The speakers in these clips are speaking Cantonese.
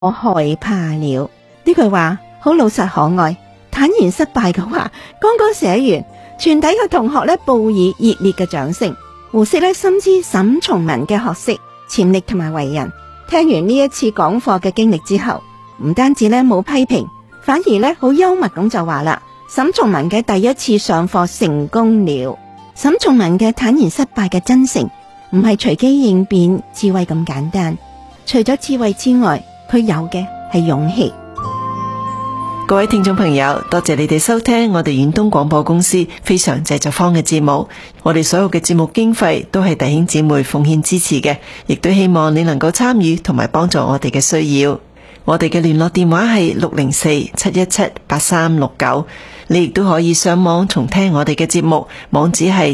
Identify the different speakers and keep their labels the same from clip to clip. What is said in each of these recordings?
Speaker 1: 我害怕了。呢句話好老實可愛，坦然失敗嘅話剛剛寫完，全體嘅同學咧報以熱烈嘅掌聲。胡適咧深知沈從文嘅學識、潛力同埋為人，聽完呢一次講課嘅經歷之後，唔單止咧冇批評，反而咧好幽默咁就話啦：沈從文嘅第一次上課成功了。沈從文嘅坦然失敗嘅真誠，唔係隨機應變、智慧咁簡單。除咗智慧之外，佢有嘅係勇氣。
Speaker 2: 各位聽眾朋友，多謝你哋收聽我哋遠東廣播公司非常製作坊嘅節目。我哋所有嘅節目經費都係弟兄姊妹奉獻支持嘅，亦都希望你能夠參與同埋幫助我哋嘅需要。我哋嘅聯絡電話係604-717-8369，你亦都可以上網重聽我哋嘅節目，網址係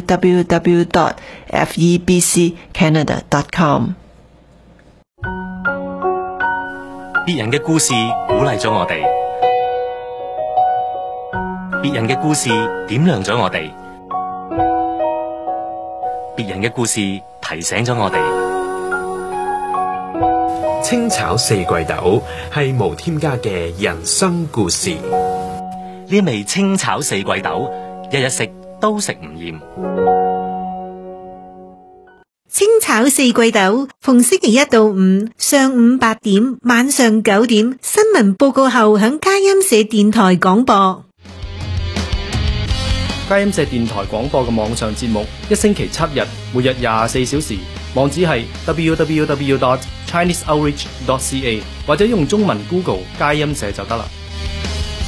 Speaker 2: www.febccanada.com。
Speaker 3: 別人嘅故事鼓勵咗我哋，別人嘅故事點亮咗我哋，別人嘅故事提醒咗我哋。
Speaker 4: 清炒四季豆係無添加嘅人生故事。
Speaker 3: 呢味清炒四季豆，日日食都食唔厭。
Speaker 5: 清炒四季豆，逢星期一到五上午8點，晚上9點，新聞報告後響佳音社電台廣播。
Speaker 6: 佳音社電台廣播嘅網上節目，一星期7日，每日24小時，網址係 www.chineseoutreach.ca， 或者用中文 Google 佳音社就得啦。